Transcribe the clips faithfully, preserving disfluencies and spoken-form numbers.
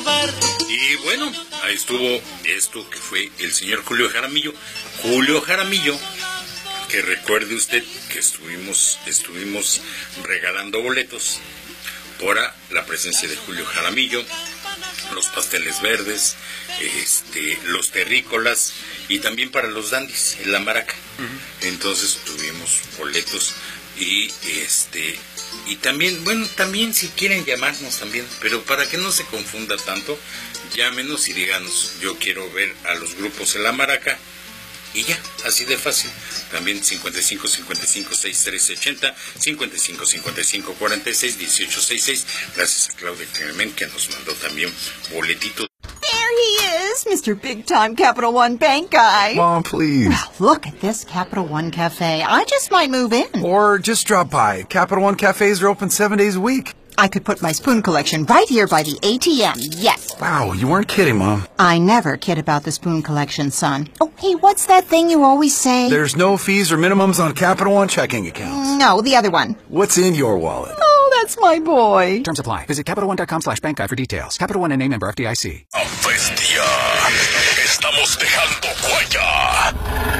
llevar. Y bueno, ahí estuvo esto que fue el señor Julio Jaramillo. Julio Jaramillo, que recuerde usted que estuvimos, estuvimos regalando boletos para la presencia de Julio Jaramillo, los pasteles verdes, este, los terrícolas y también para los dandis en la maraca. Uh-huh. Entonces tuvimos boletos y este y también, bueno, también si quieren llamarnos también, pero para que no se confunda tanto, llámenos y díganos, yo quiero ver a los grupos en la maraca. Y ya, así de fácil. También cincuenta y cinco, cincuenta y cinco, sesenta y tres ochenta, cincuenta y cinco, cincuenta y cinco, cuarenta y seis, dieciocho sesenta y seis. Gracias a Claudia Clemen, que nos mandó también boletitos. There he is, Mister Big Time Capital One Bank guy. Mom, please. Well, look at this Capital One Cafe. I just might move in. Or just drop by. Capital One cafes are open seven days a week. I could put my spoon collection right here by the A T M, yes. Wow, you weren't kidding, Mom. I never kid about the spoon collection, son. Oh, hey, what's that thing you always say? There's no fees or minimums on Capital One checking accounts. No, the other one. What's in your wallet? Oh, that's my boy. Terms apply. Visit CapitalOne.com slash bank guide for details. Capital One N A member F D I C. ¡A bestia! ¡Estamos dejando huella!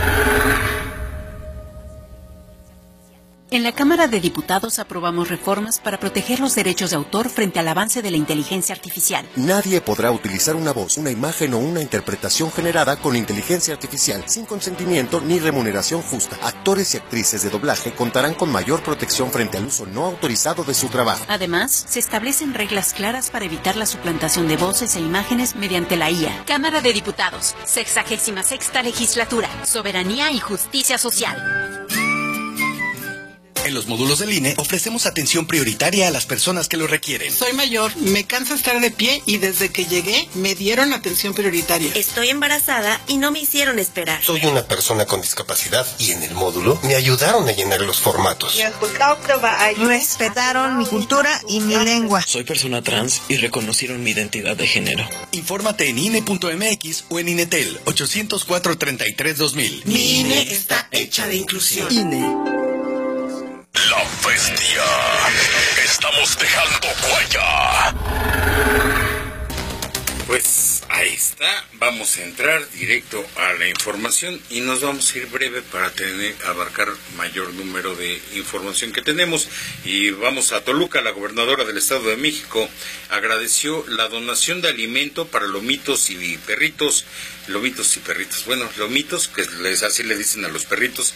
En la Cámara de Diputados aprobamos reformas para proteger los derechos de autor frente al avance de la inteligencia artificial. Nadie podrá utilizar una voz, una imagen o una interpretación generada con inteligencia artificial sin consentimiento ni remuneración justa. Actores y actrices de doblaje contarán con mayor protección frente al uso no autorizado de su trabajo. Además, se establecen reglas claras para evitar la suplantación de voces e imágenes mediante la I A. Cámara de Diputados, sexagésima sexta legislatura, soberanía y justicia social. En los módulos del I N E ofrecemos atención prioritaria a las personas que lo requieren. Soy mayor, me cansa estar de pie y desde que llegué me dieron atención prioritaria. Estoy embarazada y no me hicieron esperar. Soy una persona con discapacidad y en el módulo me ayudaron a llenar los formatos. Respetaron mi cultura y mi lengua. Soy persona trans y reconocieron mi identidad de género. Infórmate en I N E punto M X o en INETEL ochocientos cuatro, treinta y tres, dos mil. Mi I N E está hecha de inclusión. I N E. La bestia. Estamos dejando huella. Pues ahí está, vamos a entrar directo a la información y nos vamos a ir breve para tener abarcar mayor número de información que tenemos. Y vamos a Toluca. La gobernadora del Estado de México agradeció la donación de alimento para lomitos y perritos, lomitos y perritos, bueno, lomitos, que les así le dicen a los perritos,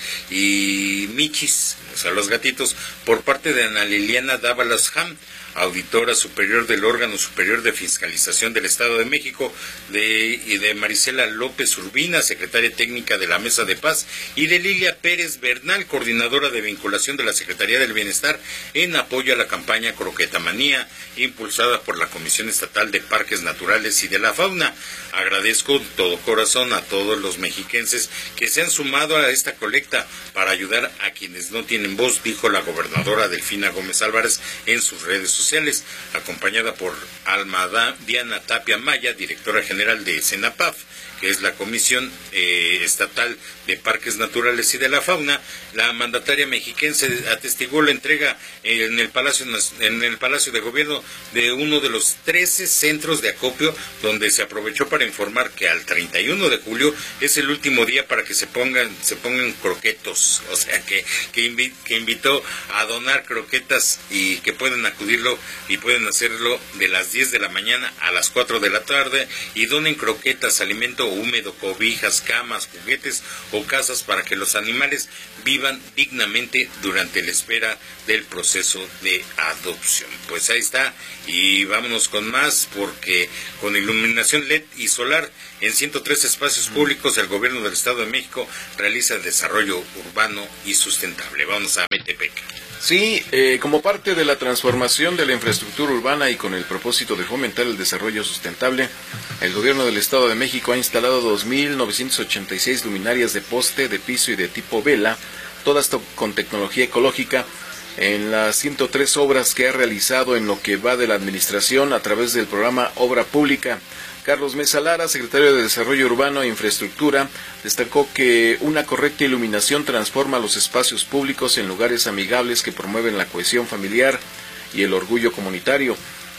y michis, o sea, los gatitos, por parte de Ana Liliana Dávalos Ham, auditora superior del órgano superior de fiscalización del Estado de México, de, y de Marisela López Urbina, secretaria técnica de la Mesa de Paz, y de Lilia Pérez Bernal, coordinadora de vinculación de la Secretaría del Bienestar, en apoyo a la campaña Croquetamanía, impulsada por la Comisión Estatal de Parques Naturales y de la Fauna. Agradezco de todo corazón a todos los mexiquenses que se han sumado a esta colecta para ayudar a quienes no tienen voz, dijo la gobernadora Delfina Gómez Álvarez en sus redes sociales, acompañada por Alma Diana Tapia Maya, directora general de CENAPAF, que es la Comisión eh, Estatal de Parques Naturales y de la Fauna. La mandataria mexiquense atestiguó la entrega en el Palacio en el Palacio de Gobierno de uno de los trece centros de acopio, donde se aprovechó para informar que al treinta y uno de julio es el último día para que se pongan se pongan croquetos, o sea que que, invi, que invitó a donar croquetas y que pueden acudirlo y pueden hacerlo de las diez de la mañana a las cuatro de la tarde y donen croquetas, alimento húmedo, cobijas, camas, juguetes o casas para que los animales vivan dignamente durante la espera del proceso de adopción. Pues ahí está, y vámonos con más, porque con iluminación L E D y solar en ciento tres espacios públicos el gobierno del Estado de México realiza el desarrollo urbano y sustentable. Vamos a Metepec. Sí, eh, como parte de la transformación de la infraestructura urbana y con el propósito de fomentar el desarrollo sustentable, el gobierno del Estado de México ha instalado dos mil novecientas ochenta y seis luminarias de poste, de piso y de tipo vela, todas con tecnología ecológica, en las ciento tres obras que ha realizado en lo que va de la administración a través del programa Obra Pública. Carlos Mesa Lara, secretario de Desarrollo Urbano e Infraestructura, destacó que una correcta iluminación transforma los espacios públicos en lugares amigables que promueven la cohesión familiar y el orgullo comunitario.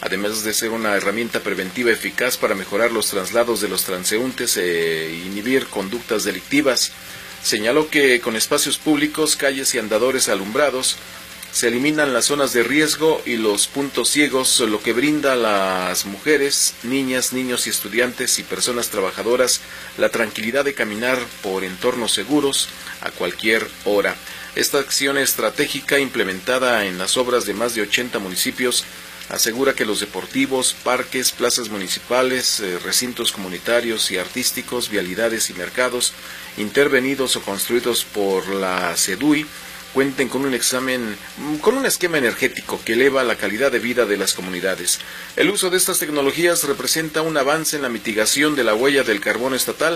además de ser una herramienta preventiva eficaz para mejorar los traslados de los transeúntes e inhibir conductas delictivas. Señaló que con espacios públicos, calles y andadores alumbrados, se eliminan las zonas de riesgo y los puntos ciegos, lo que brinda a las mujeres, niñas, niños y estudiantes y personas trabajadoras la tranquilidad de caminar por entornos seguros a cualquier hora. Esta acción estratégica, implementada en las obras de más de ochenta municipios, asegura que los deportivos, parques, plazas municipales, eh, recintos comunitarios y artísticos, vialidades y mercados intervenidos o construidos por la SEDUI cuenten con un examen, con un esquema energético que eleva la calidad de vida de las comunidades. El uso de estas tecnologías representa un avance en la mitigación de la huella del carbono estatal,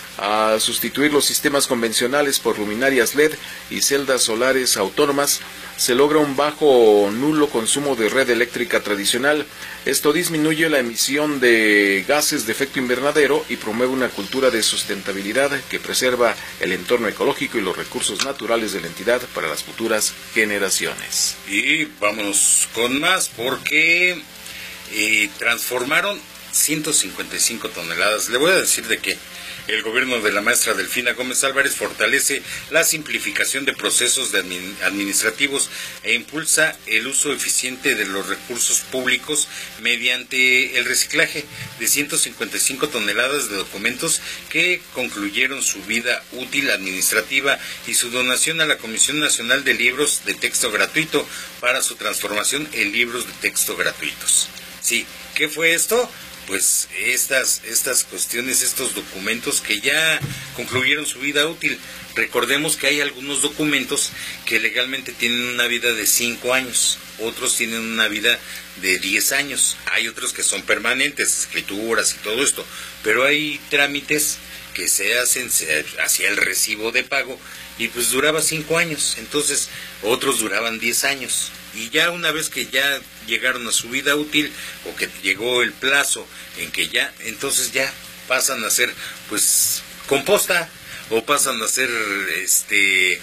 al sustituir los sistemas convencionales por luminarias L E D y celdas solares autónomas. Se logra un bajo o nulo consumo de red eléctrica tradicional. Esto disminuye la emisión de gases de efecto invernadero y promueve una cultura de sustentabilidad que preserva el entorno ecológico y los recursos naturales de la entidad para las futuras generaciones. Y vámonos con más, porque eh, transformaron ciento cincuenta y cinco toneladas. Le voy a decir de qué. El gobierno de la maestra Delfina Gómez Álvarez fortalece la simplificación de procesos de admin, administrativos e impulsa el uso eficiente de los recursos públicos mediante el reciclaje de ciento cincuenta y cinco toneladas de documentos que concluyeron su vida útil administrativa y su donación a la Comisión Nacional de Libros de Texto Gratuito para su transformación en libros de texto gratuitos. Sí, ¿qué fue esto? Pues estas, estas cuestiones, estos documentos que ya concluyeron su vida útil. Recordemos que hay algunos documentos que legalmente tienen una vida de cinco años, otros tienen una vida de diez años, hay otros que son permanentes, escrituras y todo esto, pero hay trámites que se hacen hacia el recibo de pago y pues duraba cinco años, entonces otros duraban diez años. Y ya una vez que ya llegaron a su vida útil o que llegó el plazo en que ya, entonces ya pasan a ser pues composta o pasan a ser, este,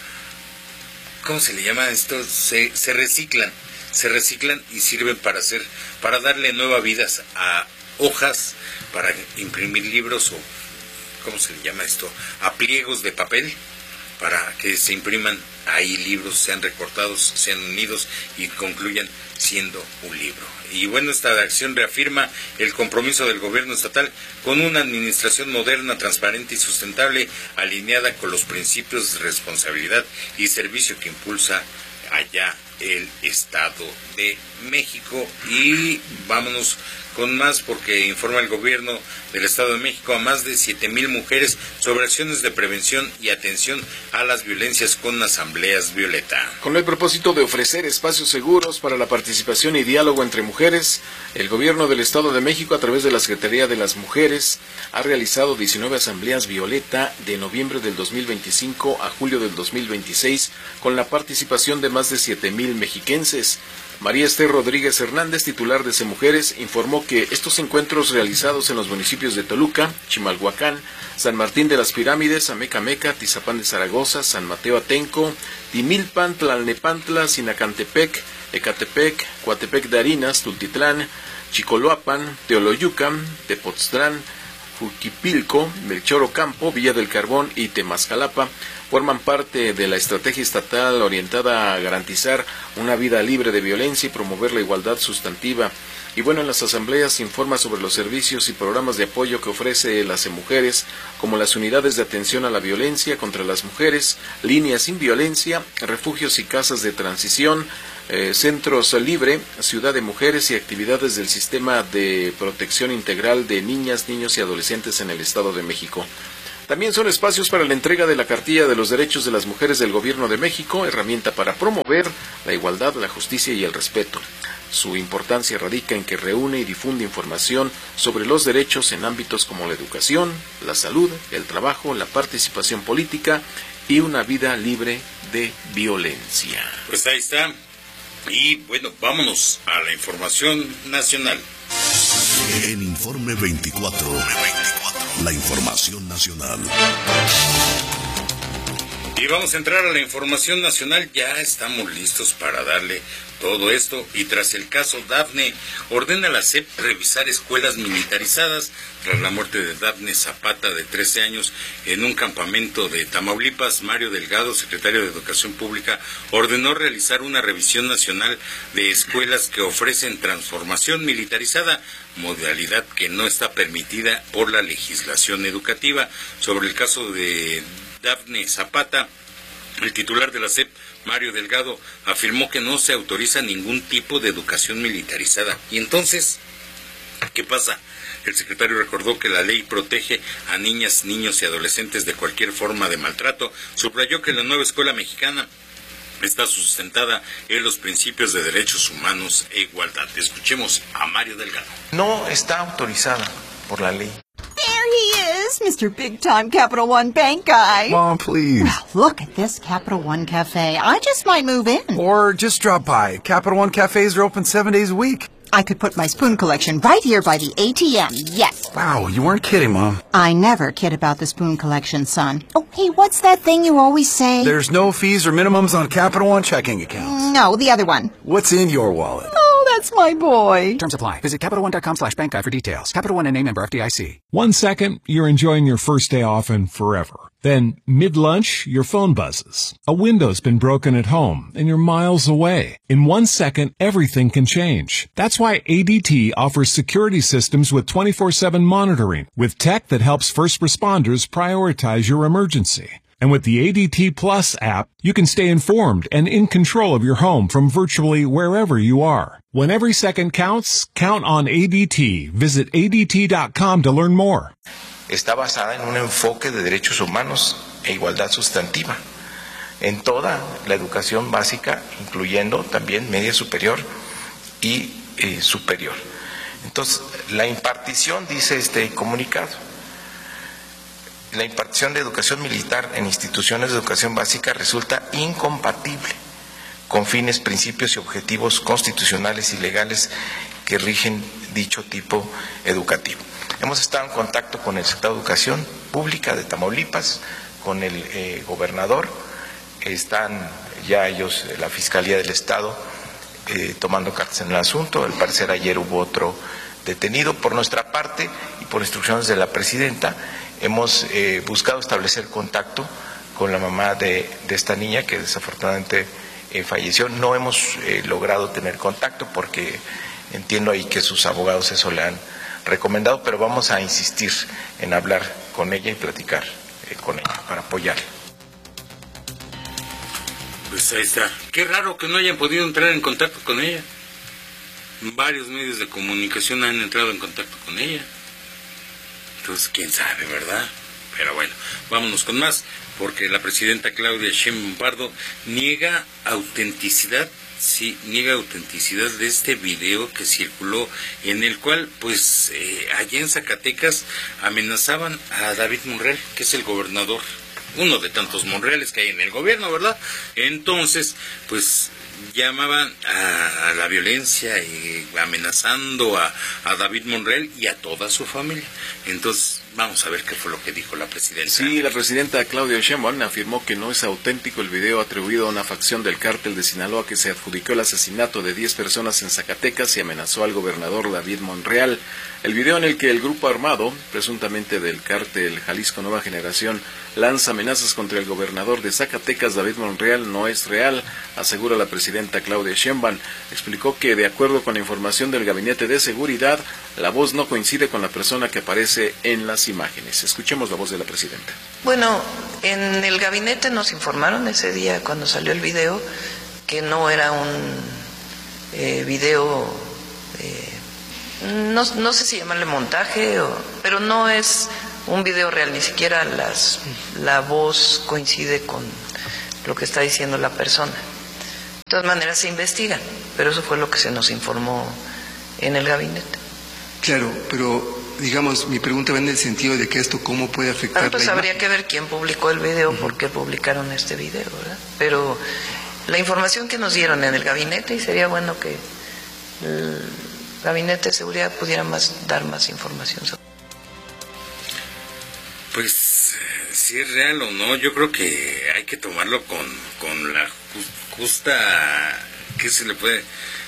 ¿cómo se le llama esto? Se, se reciclan, se reciclan y sirven para hacer, para darle nueva vida a hojas, para imprimir libros o, ¿cómo se le llama esto? A pliegos de papel, para que se impriman ahí libros, sean recortados, sean unidos y concluyan siendo un libro. Y bueno, esta acción reafirma el compromiso del gobierno estatal con una administración moderna, transparente y sustentable, alineada con los principios de responsabilidad y servicio que impulsa allá el Estado de México. Y vámonos con más, porque informa el gobierno del Estado de México a más de siete mil mujeres sobre acciones de prevención y atención a las violencias con asambleas Violeta. Con el propósito de ofrecer espacios seguros para la participación y diálogo entre mujeres, el gobierno del Estado de México, a través de la Secretaría de las Mujeres, ha realizado diecinueve asambleas Violeta de noviembre del dos mil veinticinco a julio del dos mil veintiséis, con la participación de más de siete mil mexiquenses. María Esther Rodríguez Hernández, titular de CEMujeres, informó que estos encuentros realizados en los municipios de Toluca, Chimalhuacán, San Martín de las Pirámides, Amecameca, Tizapán de Zaragoza, San Mateo Atenco, Timilpan, Tlalnepantla, Sinacantepec, Ecatepec, Coatepec de Harinas, Tultitlán, Chicoloapan, Teoloyucan, Tepoztlán, Juquipilco, Melchor Ocampo, Villa del Carbón y Temascalapa forman parte de la estrategia estatal orientada a garantizar una vida libre de violencia y promover la igualdad sustantiva. Y bueno, en las asambleas se informa sobre los servicios y programas de apoyo que ofrece la CEMujeres, como las unidades de atención a la violencia contra las mujeres, líneas sin violencia, refugios y casas de transición, eh, centros libre, ciudad de mujeres y actividades del sistema de protección integral de niñas, niños y adolescentes en el Estado de México. También son espacios para la entrega de la Cartilla de los Derechos de las Mujeres del Gobierno de México, herramienta para promover la igualdad, la justicia y el respeto. Su importancia radica en que reúne y difunde información sobre los derechos en ámbitos como la educación, la salud, el trabajo, la participación política y una vida libre de violencia. Pues ahí está. Y bueno, vámonos a la información nacional. En Informe veinticuatro, la información nacional. Y vamos a entrar a la información nacional. Ya estamos listos para darle todo esto. Y tras el caso Dafne, ordena la S E P revisar escuelas militarizadas. Tras la muerte de Dafne Zapata, de trece años, en un campamento de Tamaulipas, Mario Delgado, secretario de Educación Pública, ordenó realizar una revisión nacional de escuelas que ofrecen transformación militarizada, modalidad que no está permitida por la legislación educativa. Sobre el caso de Dafne Zapata, el titular de la S E P, Mario Delgado, afirmó que no se autoriza ningún tipo de educación militarizada. Y entonces, ¿qué pasa? El secretario recordó que la ley protege a niñas, niños y adolescentes de cualquier forma de maltrato. Subrayó que la nueva escuela mexicana está sustentada en los principios de derechos humanos e igualdad. Escuchemos a Mario Delgado. No está autorizada por la ley. There he is, Mister Big Time Capital One Bank guy. Mom, please. Well, look at this Capital One Cafe. I just might move in. Or just drop by. Capital One cafes are open seven days a week. I could put my spoon collection right here by the A T M, yes. Wow, you weren't kidding, Mom. I never kid about the spoon collection, son. Oh, hey, what's that thing you always say? There's no fees or minimums on Capital One checking accounts. No, the other one. What's in your wallet? Oh, that's my boy. Terms apply. Visit CapitalOne.com slash bank guide for details. Capital One and A member F D I C. One second, you're enjoying your first day off and forever. Then, mid-lunch, your phone buzzes. A window's been broken at home, and you're miles away. In one second, everything can change. That's why A D T offers security systems with twenty-four seven monitoring, with tech that helps first responders prioritize your emergency. And with the A D T Plus app, you can stay informed and in control of your home from virtually wherever you are. When every second counts, count on A D T. Visit A D T dot com to learn more. Está basada en un enfoque de derechos humanos e igualdad sustantiva en toda la educación básica, incluyendo también media superior y eh, superior. Entonces, la impartición, dice este comunicado, la impartición de educación militar en instituciones de educación básica resulta incompatible con fines, principios y objetivos constitucionales y legales que rigen dicho tipo educativo. Hemos estado en contacto con el secretario de Educación Pública de Tamaulipas, con el eh, gobernador. Están ya ellos, la Fiscalía del Estado, eh, tomando cartas en el asunto. Al parecer ayer hubo otro detenido. Por nuestra parte y por instrucciones de la presidenta, hemos eh, buscado establecer contacto con la mamá de, de esta niña que desafortunadamente eh, falleció. No hemos eh, logrado tener contacto porque entiendo ahí que sus abogados eso le han recomendado, pero vamos a insistir en hablar con ella y platicar eh, con ella para apoyarla. Pues ahí está. Qué raro que no hayan podido entrar en contacto con ella. Varios medios de comunicación han entrado en contacto con ella. Entonces, quién sabe, ¿verdad? Pero bueno, vámonos con más, porque la presidenta Claudia Sheinbaum Pardo niega autenticidad Sí, niega autenticidad de este video que circuló, en el cual, pues, eh, allá en Zacatecas amenazaban a David Monreal, que es el gobernador, uno de tantos Monreales que hay en el gobierno, ¿verdad? Entonces, pues, llamaban a, a la violencia y amenazando a, a David Monreal y a toda su familia. Entonces, vamos a ver qué fue lo que dijo la presidenta. Sí, la presidenta Claudia Sheinbaum afirmó que no es auténtico el video atribuido a una facción del cártel de Sinaloa que se adjudicó el asesinato de diez personas en Zacatecas y amenazó al gobernador David Monreal. El video en el que el grupo armado, presuntamente del cártel Jalisco Nueva Generación, lanza amenazas contra el gobernador de Zacatecas, David Monreal, no es real, asegura la presidenta Claudia Sheinbaum. Explicó que, de acuerdo con la información del Gabinete de Seguridad, la voz no coincide con la persona que aparece en las imágenes. Escuchemos la voz de la presidenta. Bueno, en el gabinete nos informaron ese día cuando salió el video que no era un eh, video, eh, no, no sé si llamarle montaje, o, pero no es un video real, ni siquiera las, la voz coincide con lo que está diciendo la persona. De todas maneras se investigan, pero eso fue lo que se nos informó en el gabinete. Claro, pero digamos, mi pregunta va en el sentido de que esto cómo puede afectar ah, pues la habría imagen. que ver quién publicó el video, uh-huh. por qué publicaron este video, ¿verdad? Pero la información que nos dieron en el gabinete, y sería bueno que el gabinete de seguridad pudiera más, dar más información sobre. Pues, si es real o no, yo creo que hay que tomarlo con, con la justa, ¿qué se le puede?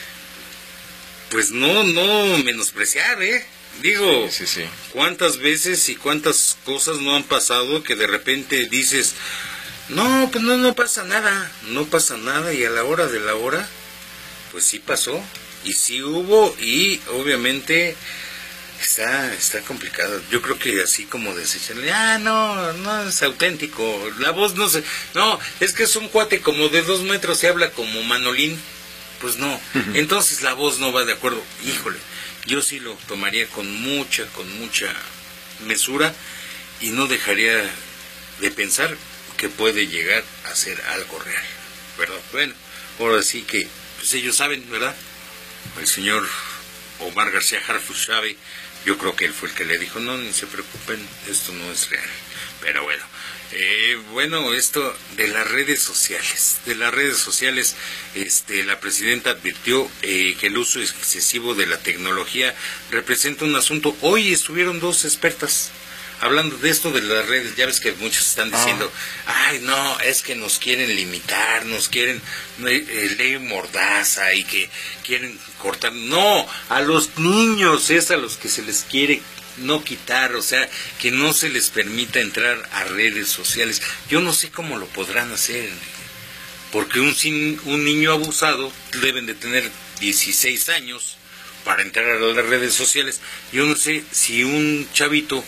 Pues no, no menospreciar, ¿eh? Digo, sí, sí, sí. ¿Cuántas veces y cuántas cosas no han pasado que de repente dices, no, pues no, no pasa nada, no pasa nada, y a la hora de la hora, pues sí pasó, y sí hubo, y obviamente está está complicado. Yo creo que así como desecharle, ah, no, no es auténtico, la voz no se, no, es que es un cuate como de dos metros y habla como Manolín, pues no, uh-huh. Entonces la voz no va de acuerdo, híjole. Yo sí lo tomaría con mucha, con mucha mesura y no dejaría de pensar que puede llegar a ser algo real, ¿verdad? Bueno, ahora sí que, pues ellos saben, ¿verdad? El señor Omar García Harfuch sabe, yo creo que él fue el que le dijo, no, ni se preocupen, esto no es real. Pero bueno, eh, bueno, esto de las redes sociales, de las redes sociales, este, la presidenta advirtió eh, que el uso excesivo de la tecnología representa un asunto. Hoy estuvieron dos expertas hablando de esto de las redes. Ya ves que muchos están diciendo, ah. ay, no, es que nos quieren limitar, nos quieren eh, ley mordaza y que quieren cortar. No, a los niños es a los que se les quiere no quitar, o sea, que no se les permita entrar a redes sociales. Yo no sé cómo lo podrán hacer, porque un, un niño abusado deben de tener dieciséis años para entrar a las redes sociales. Yo no sé si un chavito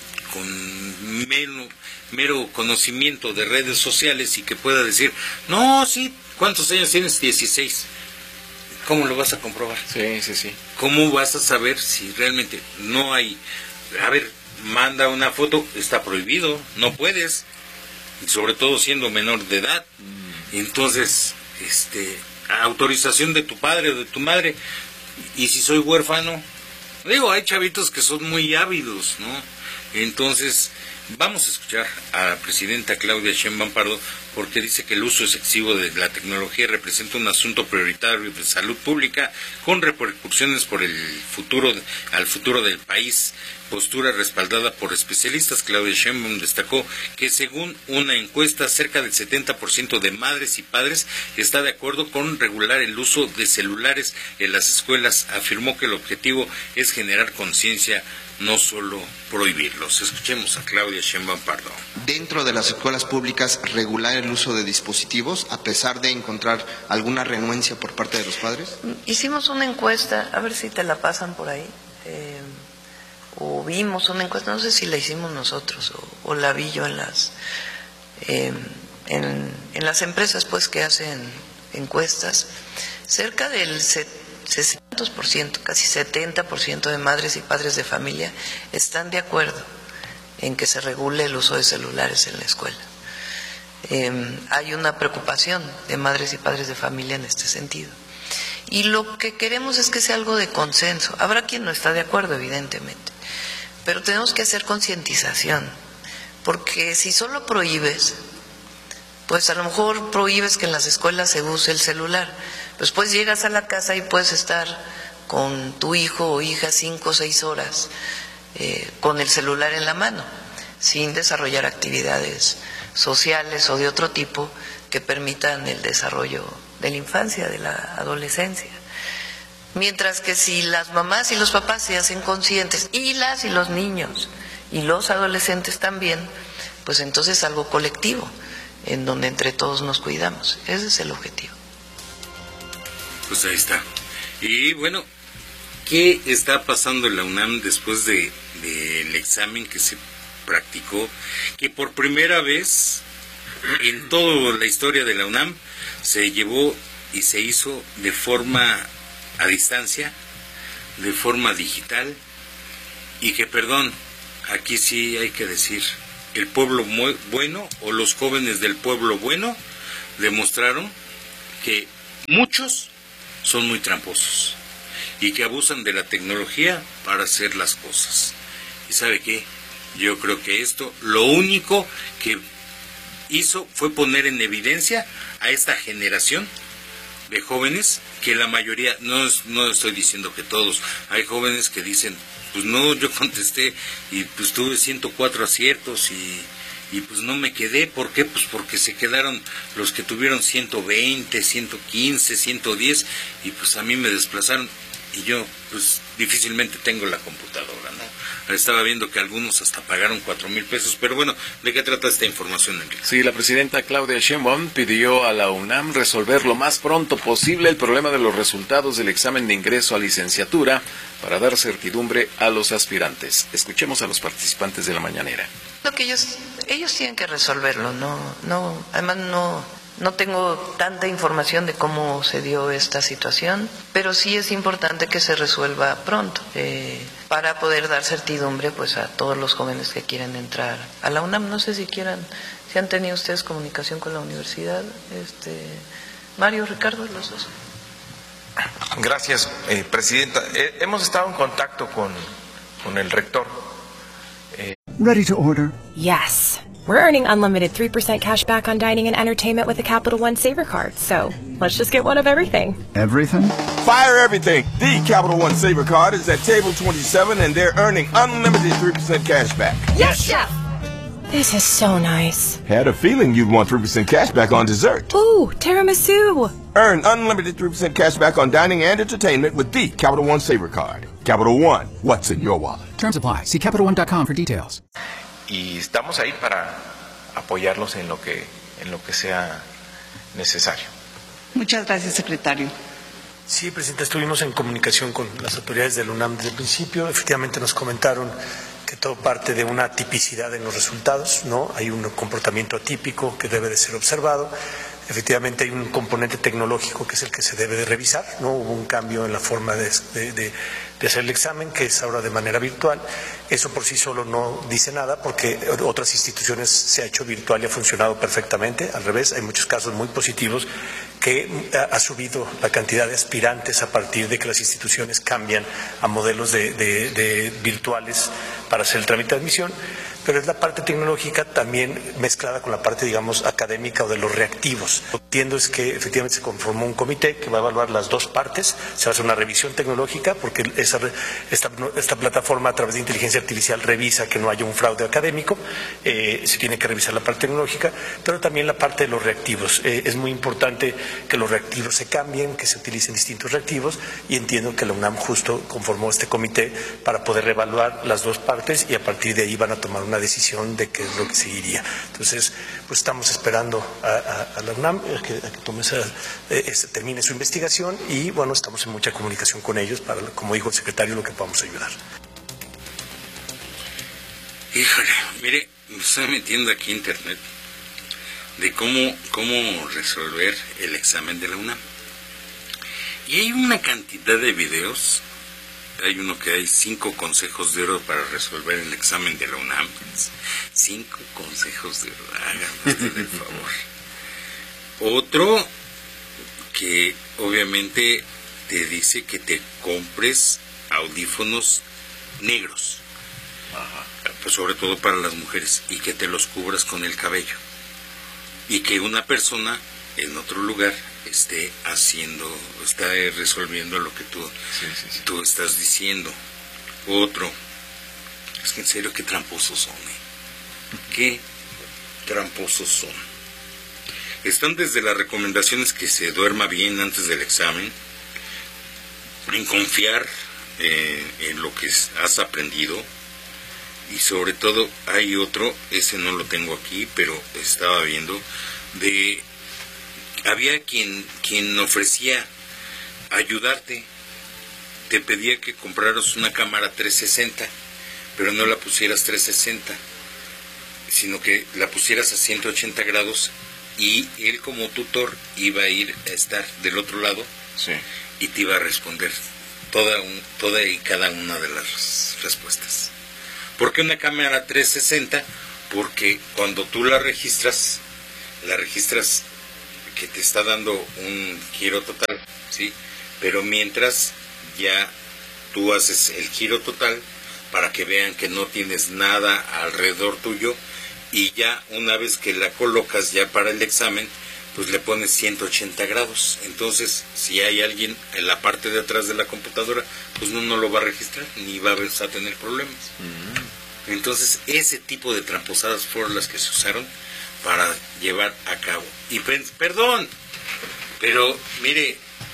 con mero, mero conocimiento de redes sociales y que pueda decir, no, sí, ¿cuántos años tienes? dieciséis. ¿Cómo lo vas a comprobar? Sí, sí, sí. ¿Cómo vas a saber si realmente no hay? A ver, manda una foto, está prohibido, no puedes, sobre todo siendo menor de edad. Mm. Entonces, este, autorización de tu padre o de tu madre. Y si soy huérfano, digo, hay chavitos que son muy ávidos, ¿no? Entonces, vamos a escuchar a la presidenta Claudia Sheinbaum Pardo, porque dice que el uso excesivo de la tecnología representa un asunto prioritario de salud pública con repercusiones por el futuro al futuro del país. Postura respaldada por especialistas. Claudia Sheinbaum destacó que según una encuesta, cerca del setenta por ciento de madres y padres está de acuerdo con regular el uso de celulares en las escuelas. Afirmó que el objetivo es generar conciencia, no solo prohibirlos. Escuchemos a Claudia Sheinbaum Pardo. Dentro de las escuelas públicas, regular el uso de dispositivos, a pesar de encontrar alguna renuencia por parte de los padres. Hicimos una encuesta, a ver si te la pasan por ahí, eh, o vimos una encuesta, no sé si la hicimos nosotros o, o la vi yo en las eh, en, en las empresas pues que hacen encuestas. Cerca del sesenta por ciento, casi setenta por ciento de madres y padres de familia están de acuerdo en que se regule el uso de celulares en la escuela. Eh, hay una preocupación de madres y padres de familia en este sentido. Y lo que queremos es que sea algo de consenso. Habrá quien no está de acuerdo, evidentemente, pero tenemos que hacer concientización, porque si solo prohíbes, pues a lo mejor prohíbes que en las escuelas se use el celular. Después llegas a la casa y puedes estar con tu hijo o hija cinco o seis horas eh, con el celular en la mano, sin desarrollar actividades sociales o de otro tipo que permitan el desarrollo de la infancia, de la adolescencia. Mientras que si las mamás y los papás se hacen conscientes, y las y los niños, y los adolescentes también, pues entonces es algo colectivo, en donde entre todos nos cuidamos. Ese es el objetivo. Pues ahí está. Y bueno, ¿qué está pasando en la UNAM después de del examen que se practicó? Que por primera vez en toda la historia de la UNAM se llevó y se hizo de forma a distancia, de forma digital, y que, perdón, aquí sí hay que decir, el pueblo bueno o los jóvenes del pueblo bueno demostraron que muchos son muy tramposos y que abusan de la tecnología para hacer las cosas. ¿Y sabe qué? Yo creo que esto lo único que hizo fue poner en evidencia a esta generación de jóvenes, que la mayoría, no, no estoy diciendo que todos, hay jóvenes que dicen, pues no, yo contesté y pues tuve ciento cuatro aciertos y, y pues no me quedé. ¿Por qué? Pues porque se quedaron los que tuvieron ciento veinte, ciento quince, ciento diez y pues a mí me desplazaron y yo pues difícilmente tengo la computadora, ¿no? Estaba viendo que algunos hasta pagaron cuatro mil pesos, pero bueno, ¿de qué trata esta información, Enrique? Sí, la presidenta Claudia Sheinbaum pidió a la UNAM resolver lo más pronto posible el problema de los resultados del examen de ingreso a licenciatura para dar certidumbre a los aspirantes. Escuchemos a los participantes de la mañanera. Lo que ellos ellos tienen que resolverlo, no no además no no tengo tanta información de cómo se dio esta situación, pero sí es importante que se resuelva pronto eh, para poder dar certidumbre pues a todos los jóvenes que quieren entrar a la UNAM. No sé si quieran, si han tenido ustedes comunicación con la universidad, este Mario, Ricardo, los dos. Gracias, eh, presidenta. Eh, hemos estado en contacto con, con el rector. Eh... Ready to order? Yes. We're earning unlimited three percent cash back on dining and entertainment with the Capital One Saver Card, so let's just get one of everything. Everything? Fire everything! The Capital One Saver Card is at table twenty-seven and they're earning unlimited three percent cash back. Yes, Chef! This is so nice. Had a feeling you'd want three percent cash back on dessert. Ooh, tiramisu! Earn unlimited three percent cash back on dining and entertainment with the Capital One Saver Card. Capital One, what's in your wallet? Terms apply. See Capital One dot com for details. Y estamos ahí para apoyarlos en lo que en lo que sea necesario. Muchas gracias, secretario. Sí, presidenta, estuvimos en comunicación con las autoridades del UNAM desde el principio. Efectivamente nos comentaron que todo parte de una tipicidad en los resultados, ¿no? Hay un comportamiento atípico que debe de ser observado. Efectivamente hay un componente tecnológico que es el que se debe de revisar, ¿no? Hubo un cambio en la forma de, de, de, de hacer el examen, que es ahora de manera virtual. Eso por sí solo no dice nada, porque otras instituciones se ha hecho virtual y ha funcionado perfectamente. Al revés, hay muchos casos muy positivos que ha, ha subido la cantidad de aspirantes a partir de que las instituciones cambian a modelos de, de, de virtuales para hacer el trámite de admisión. Pero es la parte tecnológica también mezclada con la parte, digamos, académica o de los reactivos. Lo que entiendo es que efectivamente se conformó un comité que va a evaluar las dos partes. Se va a hacer una revisión tecnológica porque esa, esta, esta plataforma a través de inteligencia artificial revisa que no haya un fraude académico. Eh, se tiene que revisar la parte tecnológica, pero también la parte de los reactivos. Eh, es muy importante que los reactivos se cambien, que se utilicen distintos reactivos, y entiendo que la UNAM justo conformó este comité para poder reevaluar las dos partes y a partir de ahí van a tomar una decisión de qué es lo que seguiría. Entonces, pues estamos esperando a, a, a la UNAM a que, a que tome esa, eh, termine su investigación y, bueno, estamos en mucha comunicación con ellos para, como dijo el secretario, lo que podamos ayudar. Híjole, mire, me estoy metiendo aquí en internet de cómo, cómo resolver el examen de la UNAM. Y hay una cantidad de videos. Hay uno que hay cinco consejos de oro para resolver el examen de la UNAM. Cinco consejos de oro, háganme usted el favor. Otro que obviamente te dice que te compres audífonos negros. Ajá. Pues sobre todo para las mujeres, y que te los cubras con el cabello. Y que una persona en otro lugar esté haciendo, está resolviendo lo que tú, sí, sí, sí. tú estás diciendo. Otro, es que en serio, qué tramposos son, ¿eh? Qué tramposos son. Están desde las recomendaciones que se duerma bien antes del examen, en confiar eh, en lo que has aprendido, y sobre todo hay otro, ese no lo tengo aquí, pero estaba viendo, de había quien quien ofrecía ayudarte, te pedía que compraras una cámara trescientos sesenta, pero no la pusieras trescientos sesenta, sino que la pusieras a ciento ochenta grados, y él como tutor iba a ir a estar del otro lado, sí, y te iba a responder toda, un, toda y cada una de las respuestas. ¿Por qué una cámara trescientos sesenta? Porque cuando tú la registras, la registras que te está dando un giro total, ¿sí? Pero mientras ya tú haces el giro total para que vean que no tienes nada alrededor tuyo, y ya una vez que la colocas ya para el examen, pues le pones ciento ochenta grados. Entonces, si hay alguien en la parte de atrás de la computadora, pues no, no lo va a registrar, ni va a, ver, a tener problemas. Mm. Entonces, ese tipo de tramposadas fueron las que se usaron para llevar a cabo. Y perdón, pero mire,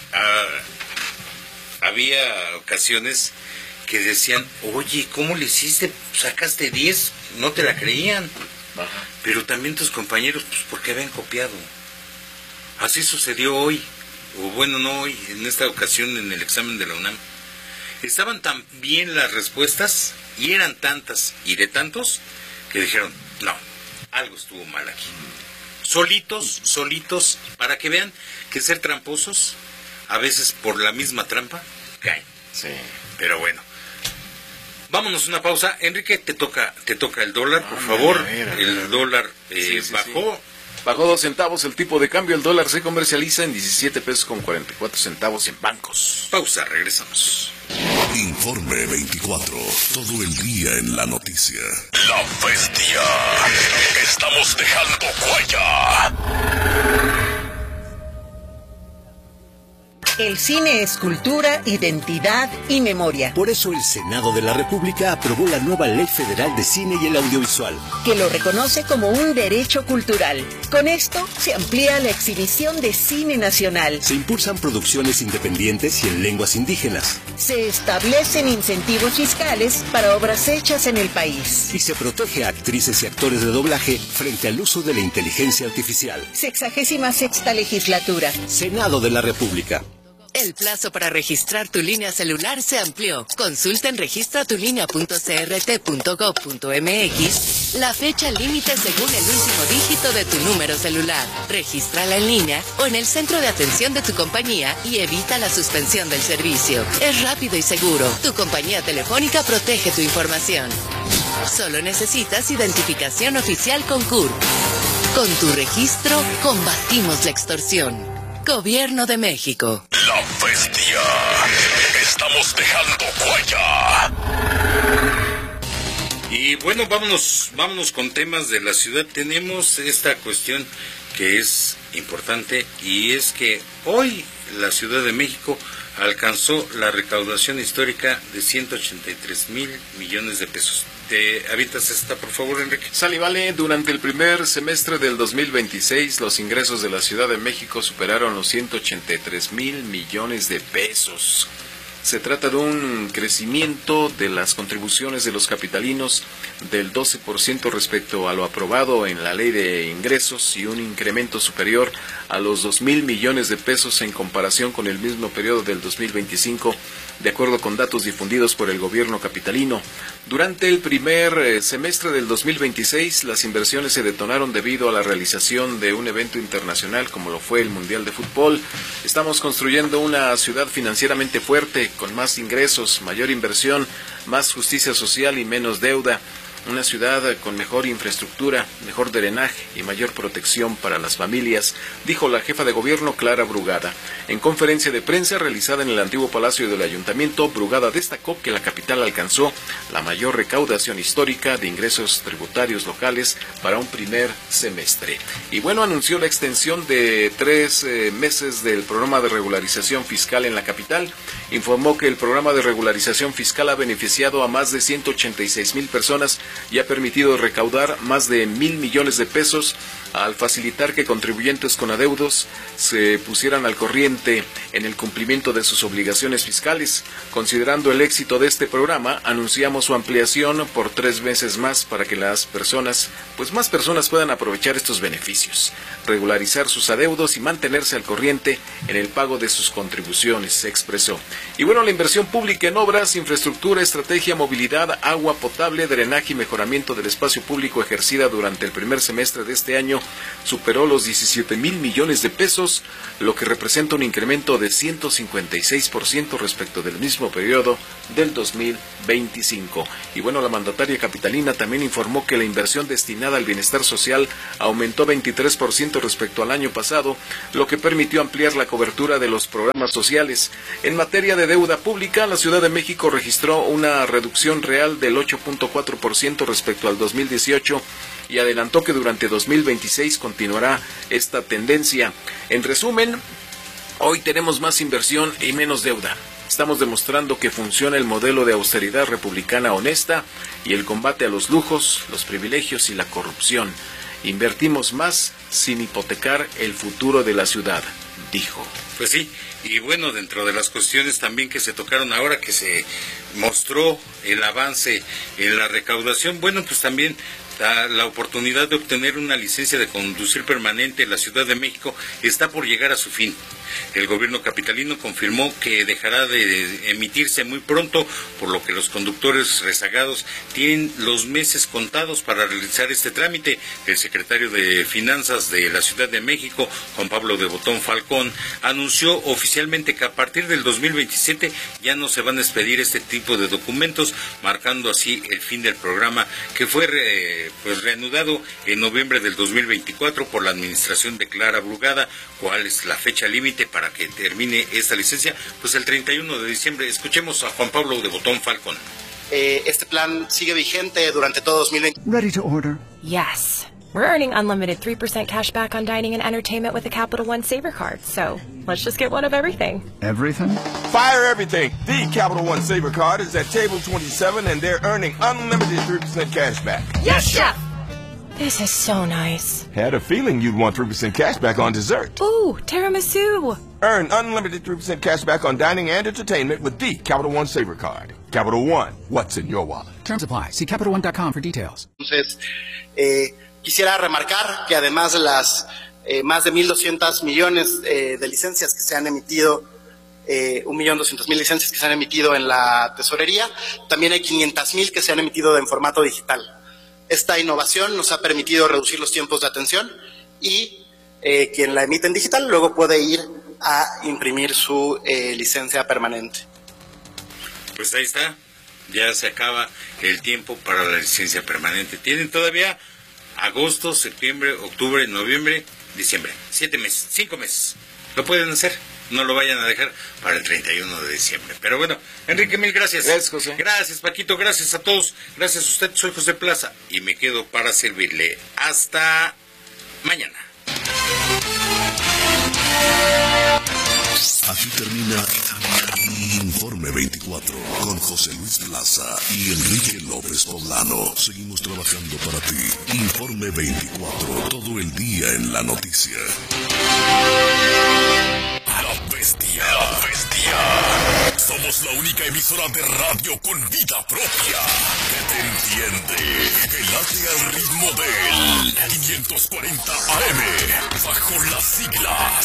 uh, había ocasiones que decían, oye, ¿cómo le hiciste? Sacaste diez, no te la creían. Ajá. Pero también tus compañeros, pues, porque habían copiado. Así sucedió hoy, o bueno, no hoy, en esta ocasión en el examen de la UNAM. Estaban tan bien las respuestas, y eran tantas y de tantos, que dijeron, no, algo estuvo mal aquí. Solitos, solitos, para que vean que ser tramposos, a veces por la misma trampa, caen. Sí. Pero bueno. Vámonos una pausa. Enrique, te toca te toca el dólar, por ah, favor. A ver, a ver. El dólar eh, sí, sí, bajó. Sí. Bajó dos centavos el tipo de cambio. El dólar se comercializa en diecisiete pesos con cuarenta y cuatro centavos en bancos. Pausa, regresamos. Informe veinticuatro. Todo el día en la noticia. La bestia. Estamos dejando huella. El cine es cultura, identidad y memoria. Por eso el Senado de la República aprobó la nueva Ley Federal de Cine y el Audiovisual, que lo reconoce como un derecho cultural. Con esto se amplía la exhibición de cine nacional. Se impulsan producciones independientes y en lenguas indígenas. Se establecen incentivos fiscales para obras hechas en el país. Y se protege a actrices y actores de doblaje frente al uso de la inteligencia artificial. Sexagésima sexta legislatura. Senado de la República. El plazo para registrar tu línea celular se amplió. Consulta en registra tu línea punto c r t punto gob punto m x la fecha límite según el último dígito de tu número celular. Regístrala en línea o en el centro de atención de tu compañía y evita la suspensión del servicio. Es rápido y seguro. Tu compañía telefónica protege tu información. Solo necesitas identificación oficial con C U R. Con tu registro, combatimos la extorsión. Gobierno de México. La bestia. Estamos dejando huella. Y bueno, vámonos, vámonos con temas de la ciudad. Tenemos esta cuestión que es importante y es que hoy la Ciudad de México alcanzó la recaudación histórica de ciento ochenta y tres mil millones de pesos. ¿Te avientas esta, por favor, Enrique? Sale y vale. Durante el primer semestre del dos mil veintiséis, los ingresos de la Ciudad de México superaron los ciento ochenta y tres mil millones de pesos. Se trata de un crecimiento de las contribuciones de los capitalinos del doce por ciento respecto a lo aprobado en la Ley de Ingresos y un incremento superior a los dos mil millones de pesos en comparación con el mismo periodo del dos mil veinticinco, de acuerdo con datos difundidos por el gobierno capitalino. Durante el primer eh, semestre del dos mil veintiséis, las inversiones se detonaron debido a la realización de un evento internacional como lo fue el Mundial de Fútbol. Estamos construyendo una ciudad financieramente fuerte, con más ingresos, mayor inversión, más justicia social y menos deuda. Una ciudad con mejor infraestructura, mejor drenaje y mayor protección para las familias, dijo la jefa de gobierno Clara Brugada. En conferencia de prensa realizada en el antiguo Palacio del Ayuntamiento, Brugada destacó que la capital alcanzó la mayor recaudación histórica de ingresos tributarios locales para un primer semestre. Y bueno, anunció la extensión de tres eh, meses del programa de regularización fiscal en la capital. Informó que el programa de regularización fiscal ha beneficiado a más de ciento ochenta y seis mil personas y ha permitido recaudar más de mil millones de pesos al facilitar que contribuyentes con adeudos se pusieran al corriente en el cumplimiento de sus obligaciones fiscales. Considerando el éxito de este programa, anunciamos su ampliación por tres meses más para que las personas, pues más personas puedan aprovechar estos beneficios, regularizar sus adeudos y mantenerse al corriente en el pago de sus contribuciones, se expresó. Y bueno, la inversión pública en obras, infraestructura, estrategia, movilidad, agua potable, drenaje y mejoramiento del espacio público ejercida durante el primer semestre de este año superó los diecisiete mil millones de pesos, lo que representa un incremento de ciento cincuenta y seis por ciento respecto del mismo periodo del dos mil veinticinco. Y bueno, la mandataria capitalina también informó que la inversión destinada al bienestar social aumentó veintitrés por ciento respecto al año pasado, lo que permitió ampliar la cobertura de los programas sociales. En materia de deuda pública, la Ciudad de México registró una reducción real del ocho punto cuatro por ciento respecto al dos mil dieciocho y adelantó que durante dos mil veintiséis veintiséis continuará esta tendencia. En resumen, hoy tenemos más inversión y menos deuda. Estamos demostrando que funciona el modelo de austeridad republicana honesta y el combate a los lujos, los privilegios y la corrupción. Invertimos más sin hipotecar el futuro de la ciudad, dijo. Pues sí, y bueno, dentro de las cuestiones también que se tocaron ahora, que se mostró el avance en la recaudación, bueno, pues también da la oportunidad de obtener una licencia de conducir permanente en la Ciudad de México está por llegar a su fin. El gobierno capitalino confirmó que dejará de emitirse muy pronto, por lo que los conductores rezagados tienen los meses contados para realizar este trámite. El secretario de Finanzas de la Ciudad de México, Juan Pablo de Botón Falcón, anunció oficialmente que a partir del dos mil veintisiete ya no se van a expedir este tipo de documentos, marcando así el fin del programa que fue re, pues reanudado en noviembre del dos mil veinticuatro por la administración de Clara Brugada. ¿Cuál es la fecha límite para que termine esta licencia? Pues el treinta y uno de diciembre. Escuchemos a Juan Pablo de Botón Falcón. Eh, este plan sigue vigente durante todo dos mil veinte. Ready to order. Yes. We're earning unlimited three percent cash back on dining and entertainment with a Capital One Saver card. So let's just get one of everything. Everything? Fire everything. The Capital One Saver card is at table twenty-seven and they're earning unlimited three percent cash back. Yes, Chef! This is so nice. Had a feeling you'd want three percent cash back on dessert. Ooh, tiramisu. Earn unlimited three percent cash back on dining and entertainment with the Capital One Saver card. Capital One, what's in your wallet? Terms apply. See Capital One dot com for details. Entonces, eh, quisiera remarcar que además de las eh, más de mil doscientos millones eh, de licencias que se han emitido, eh, un millón doscientos mil licencias que se han emitido en la tesorería, también hay quinientas mil que se han emitido en formato digital. Esta innovación nos ha permitido reducir los tiempos de atención y eh, quien la emite en digital luego puede ir a imprimir su eh, licencia permanente. Pues ahí está, ya se acaba el tiempo para la licencia permanente. Tienen todavía agosto, septiembre, octubre, noviembre, diciembre. Siete meses, cinco meses. Lo pueden hacer. No lo vayan a dejar para el treinta y uno de diciembre. Pero bueno, Enrique, mil gracias. Gracias, José. Gracias, Paquito. Gracias a todos. Gracias a usted. Soy José Plaza y me quedo para servirle. Hasta mañana. Aquí termina Informe veinticuatro con José Luis Plaza y Enrique López Poblano. Seguimos trabajando para ti. Informe veinticuatro, todo el día en la noticia. La Bestia. La Bestia. Somos la única emisora de radio con vida propia que te entiende, que late al ritmo del quinientos cuarenta A M, bajo las siglas